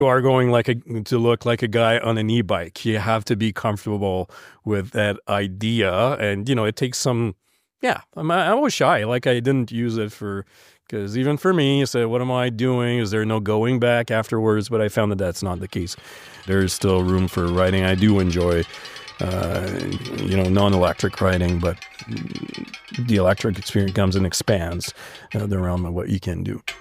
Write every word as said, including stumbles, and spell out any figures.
You are going like a to look like a guy on an e-bike. You have to be comfortable with that idea, and you know it takes some. Yeah, I'm, I was shy. Like I didn't use it for because even for me, I said, "What am I doing? Is there no going back afterwards?" But I found that that's not the case. There's still room for riding. I do enjoy, uh, you know, non-electric riding, but the electric experience comes and expands uh, the realm of what you can do.